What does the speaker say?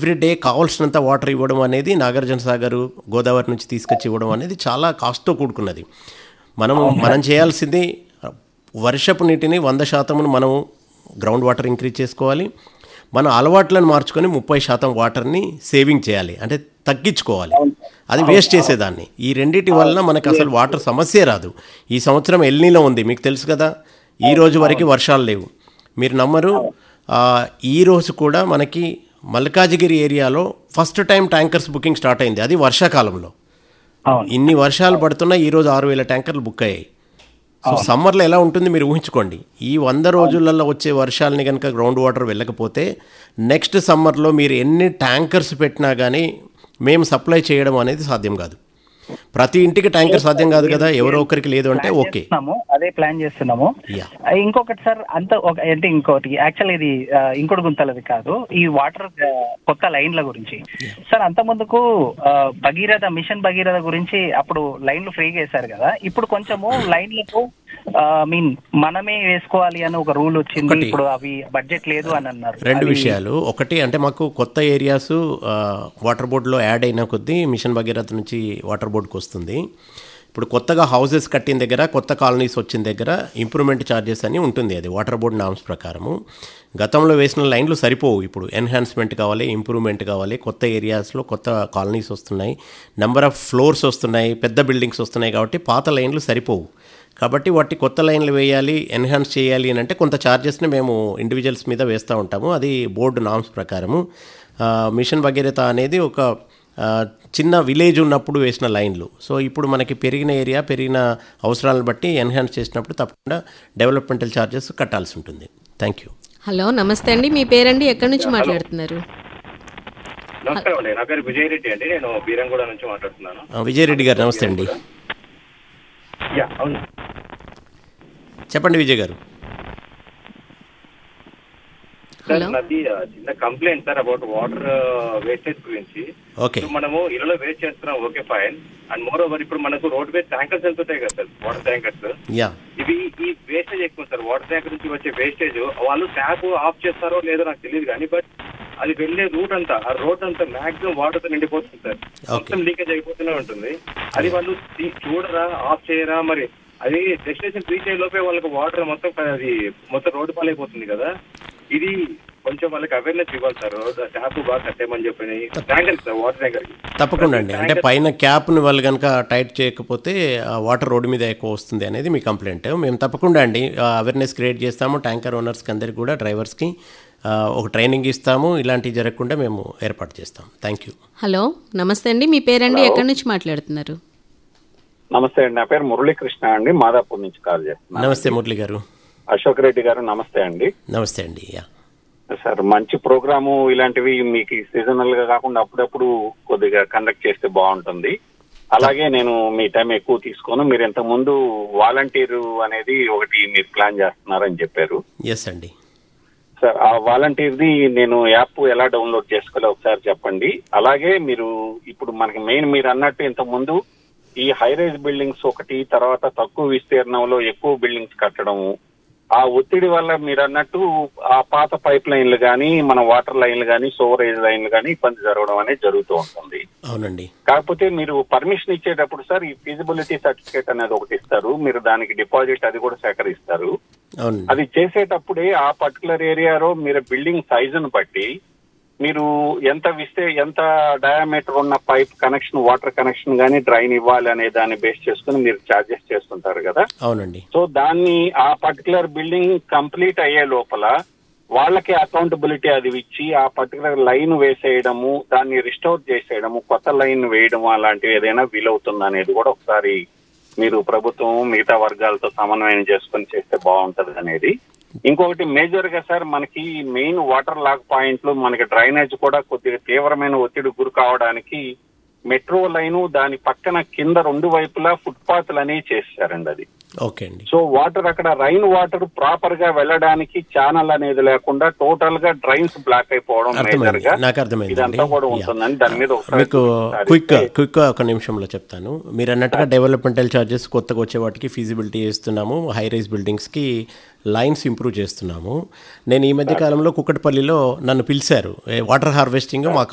Everyday కావాల్సినంత water ఇవ్వడం అనేది నాగార్జున సాగర్ గోదావరి నుంచి తీసుకొచ్చి ఇవ్వడం అనేది చాలా కాస్ట్తో కూడుకున్నది. మనం చేయాల్సింది వర్షపు నీటిని 100% మనం గ్రౌండ్ వాటర్ ఇంక్రీజ్ చేసుకోవాలి. మన అలవాట్లను మార్చుకొని 30% వాటర్ని సేవింగ్ చేయాలి, అంటే తగ్గించుకోవాలి. అది వేస్ట్ చేసేదాన్ని. ఈ రెండింటి వలన మనకు అసలు వాటర్ సమస్యే రాదు. ఈ సంవత్సరం ఎల్నీలో ఉంది, మీకు తెలుసు కదా. ఈ రోజు వరకు వర్షాలు లేవు. మీరు నమ్మరు, ఈ రోజు కూడా మనకి మల్కాజిగిరి ఏరియాలో first time tankers booking start అయింది. అది వర్షాకాలంలో. ఇన్ని వర్షాలు పడుతున్నా ఈరోజు 6,000 ట్యాంకర్లు బుక్ అయ్యాయి. సో సమ్మర్లో ఎలా ఉంటుంది మీరు ఊహించుకోండి. ఈ 100 రోజులలో వచ్చే వర్షాలని కనుక గ్రౌండ్ వాటర్ వెళ్ళకపోతే నెక్స్ట్ సమ్మర్లో మీరు ఎన్ని ట్యాంకర్స్ పెట్టినా కానీ మేము సప్లై చేయడం అనేది సాధ్యం కాదు. ప్రతి ఇంటికి ట్యాంకర్ సాధ్యం కాదు కదా, ఎవరో ఒకరికి లేదు అంటే ఓకే, అదే ప్లాన్ చేస్తున్నాము. ఇంకొకటి సార్, అంటే ఇంకోటి యాక్చువల్ ఇది ఇంకోటి గుంతలది కాదు, ఈ వాటర్ కొత్త లైన్ల గురించి సార్. అంత ముందుకు భగీరథ మిషన్ భగీరథ గురించి అప్పుడు లైన్లు ఫ్రీగా వేశారు కదా, ఇప్పుడు కొంచెము లైన్లకు మనమే వేసుకోవాలి అని ఒక రూల్ వచ్చింది. ఇప్పుడు అవి బడ్జెట్ లేదు అని అన్నారు. 2 విషయాలు. ఒకటి అంటే మాకు కొత్త ఏరియాస్ వాటర్ బోర్డులో యాడ్ అయిన కొద్దీ మిషన్ భగీరథ నుంచి వాటర్ బోర్డుకి వస్తుంది. ఇప్పుడు కొత్తగా హౌసెస్ కట్టిన దగ్గర, కొత్త కాలనీస్ వచ్చిన దగ్గర ఇంప్రూవ్మెంట్ ఛార్జెస్ అని ఉంటుంది. అది వాటర్ బోర్డు నామ్స్ ప్రకారము. గతంలో వేసిన లైన్లు సరిపోవు, ఇప్పుడు ఎన్హాన్స్మెంట్ కావాలి, ఇంప్రూవ్మెంట్ కావాలి. కొత్త ఏరియాస్లో కొత్త కాలనీస్ వస్తున్నాయి, నెంబర్ ఆఫ్ ఫ్లోర్స్ వస్తున్నాయి, పెద్ద బిల్డింగ్స్ వస్తున్నాయి. కాబట్టి పాత లైన్లు సరిపోవు. కాబట్టి వాటి కొత్త లైన్లు వేయాలి, ఎన్హాన్స్ చేయాలి అని అంటే కొంత ఛార్జెస్ని మేము ఇండివిజువల్స్ మీద వేస్తూ ఉంటాము. అది బోర్డు నామ్స్ ప్రకారము. మిషన్ భగీరథ అనేది ఒక చిన్న విలేజ్ ఉన్నప్పుడు వేసిన లైన్లు. సో ఇప్పుడు మనకి పెరిగిన ఏరియా, పెరిగిన అవసరాలను బట్టి ఎన్హాన్స్ చేసినప్పుడు తప్పకుండా డెవలప్మెంటల్ ఛార్జెస్ కట్టాల్సి ఉంటుంది. Thank you. హలో, నమస్తే అండి. మీ పేరండి, ఎక్కడి నుంచి మాట్లాడుతున్నారు? నమస్కారం అండి, నా పేరు విజయ్ రెడ్డి అండి, నేను బీరంగూడ నుంచి మాట్లాడుతున్నాను. విజయ్ రెడ్డి గారు నమస్తే అండి. అవును, చెప్పండి విజయ్ గారు. సార్ నాది చిన్న complaint sir about water wastage గురించి. మనము ఇళ్ళలో వేస్ట్ చేస్తున్నాం, okay fine. And more over ఇప్పుడు మనకు రోడ్ వేస్ట్ ట్యాంకర్స్ వెళ్తుంటాయి కదా సార్, వాటర్ ట్యాంకర్స్. ఇవి ఈ వేస్టేజ్ ఎక్కువ సార్. వాటర్ ట్యాంకర్ నుంచి వచ్చే వేస్టేజ్ వాళ్ళు ట్యాప్ ఆఫ్ చేస్తారో లేదో నాకు తెలియదు కానీ, బట్ అది వెళ్లే రూట్ అంతా, ఆ రోడ్ అంతా మాక్సిమం వాటర్ తో నిండిపోతుంది సార్. మొత్తం లీకేజ్ అయిపోతూనే ఉంటుంది. అది వాళ్ళు చూడరా, ఆఫ్ చేయరా, మరి అది డెస్టినేషన్ రీచ్ అయ్యే లోపే వాళ్ళకి వాటర్ మొత్తం రోడ్డు పాలైపోతుంది కదా. ఇది కొంచెం వాళ్ళకి అవేర్నెస్ ఇవ్వాలి సార్. ట్యాప్ బాగా కట్టేయమని చెప్పి ట్యాంకర్ సార్, వాటర్ ట్యాంకర్. తప్పకుండా అండి. అంటే పైన క్యాప్ని వాళ్ళు కనుక టైట్ చేయకపోతే వాటర్ రోడ్డు మీద ఎక్కువ వస్తుంది అనేది మీ కంప్లైంట్. మేము తప్పకుండా అండి అవేర్నెస్ క్రియేట్ చేస్తాము. ట్యాంకర్ ఓనర్స్కి అందరికీ కూడా, డ్రైవర్స్కి ఒక ట్రైనింగ్ ఇస్తాము. ఇలాంటివి జరగకుండా మేము ఏర్పాటు చేస్తాం. Thank you. హలో, నమస్తే అండి. మీ పేరండి, ఎక్కడి నుంచి మాట్లాడుతున్నారు? నమస్తే అండి, నా పేరు మురళీకృష్ణ అండి, మాదాపూర్ నుంచి కాల్ చేస్తున్నాను. నమస్తే మురళి గారు. అశోక్ రెడ్డి గారు నమస్తే అండి. నమస్తే అండి. సార్, మంచి ప్రోగ్రాము. ఇలాంటివి మీకు సీజనల్ గా కాకుండా అప్పుడప్పుడు కొద్దిగా కండక్ట్ చేస్తే బాగుంటుంది. అలాగే నేను మీ టైం ఎక్కువ తీసుకోను. మీరు ఇంతకు ముందు వాలంటీర్ అనేది ఒకటి మీరు ప్లాన్ చేస్తున్నారని చెప్పారు. ఎస్ అండి. సార్, ఆ వాలంటీర్ది నేను యాప్ ఎలా డౌన్లోడ్ చేసుకోవాలో ఒకసారి చెప్పండి. అలాగే మీరు ఇప్పుడు మనకి మెయిన్ మీరు అన్నట్టు ఇంతకు ముందు ఈ హై రైజ్ బిల్డింగ్స్ ఒకటి, తర్వాత తక్కువ విస్తీర్ణంలో ఎక్కువ బిల్డింగ్స్ కట్టడము, ఆ ఒత్తిడి వల్ల మీరు అన్నట్టు ఆ పాత పైప్ లైన్లు కానీ, మన వాటర్ లైన్లు కానీ, సోవరేజ్ లైన్లు కానీ ఇబ్బంది జరగడం అనేది జరుగుతూ ఉంటుంది. అవునండి. కాకపోతే మీరు పర్మిషన్ ఇచ్చేటప్పుడు సార్ ఈ ఫీజిబిలిటీ సర్టిఫికేట్ అనేది ఒకటి ఇస్తారు. మీరు దానికి డిపాజిట్ అది కూడా సేకరిస్తారు. అది చేసేటప్పుడే ఆ పర్టికులర్ ఏరియాలో మీరు బిల్డింగ్ సైజును బట్టి మీరు ఎంత డయామీటర్ ఉన్న పైప్ కనెక్షన్, వాటర్ కనెక్షన్ గానీ డ్రైన్ ఇవ్వాలి అనే దాన్ని బేస్ చేసుకుని మీరు చార్జెస్ చేస్తుంటారు కదా. అవునండి. సో దాన్ని ఆ పర్టికులర్ బిల్డింగ్ కంప్లీట్ అయ్యే లోపల వాళ్ళకి అకౌంటబిలిటీ అది ఇచ్చి ఆ పర్టికులర్ లైన్ వేసేయడము, దాన్ని రిస్టోర్ చేసేయడము, కొత్త లైన్ వేయడము అలాంటివి ఏదైనా వీలవుతుందా అనేది కూడా ఒకసారి మీరు ప్రభుత్వం మిగతా వర్గాలతో సమన్వయం చేసుకుని చేస్తే బాగుంటది అనేది. ఇంకొకటి మేజర్ గా సార్, మనకి మెయిన్ వాటర్ లాగ్ పాయింట్లు, మనకి డ్రైనేజ్ కూడా కొద్దిగా తీవ్రమైన ఒత్తిడి గురి కావడానికి మెట్రో లైను దాని పక్కన కింద 2 వైపులా ఫుట్పాత్లు అనేవి చేశారండి. అది ఓకే అండి. సో వాటర్ అక్కడ రైన్ వాటర్ ప్రాపర్ గా వెళ్ళడానికి ఛానల్ అనేది లేకుండా టోటల్ గా డ్రైన్స్ బ్లాక్ అయిపోవడం నాకు అర్థమైంది. ఇదంతా కూడా ఉంటుందని దాని మీద మీకు క్విక్ ఒక నిమిషంలో చెప్తాను. మీరు అన్నట్టుగా డెవలప్మెంటల్ ఛార్జెస్ కొత్తగా వచ్చే వాటికి ఫీజిబిలిటీ చేస్తున్నాము. హై రైజ్ బిల్డింగ్స్ కి లైన్స్ ఇంప్రూవ్ చేస్తున్నాము. నేను ఈ మధ్య కాలంలో కుక్కటపల్లిలో నన్ను పిలిచారు, వాటర్ హార్వెస్టింగ్ మాకు